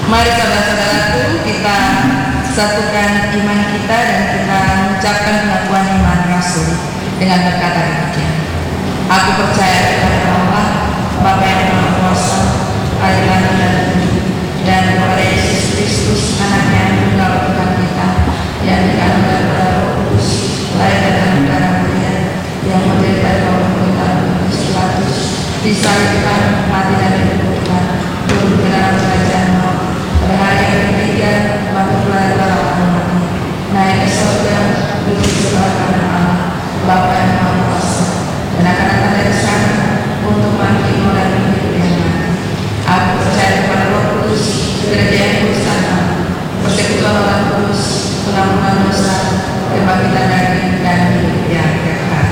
Mari saudara-saudaraku, kita satukan iman kita dan kita mengucapkan pengakuan iman Rasul dengan berkata demikian. Aku percaya kepada Allah, Bapa yang Maha Kuasa, Ahli langit dan bumi, dan kepada Yesus Kristus, Anaknya yang tunggal Tuhan kita, yang dikandung dari Roh Kudus, lahir dari darah Maria, yang menderita dari pemerintahan Pontius Pilatus, disalibkan, mati dan dikuburkan, turun ke dalam kerajaan maut, pada hari yang ketiga bangkit dari antara orang mati, naik ke surga, duduk di sebelah kanan Allah, Bapa yang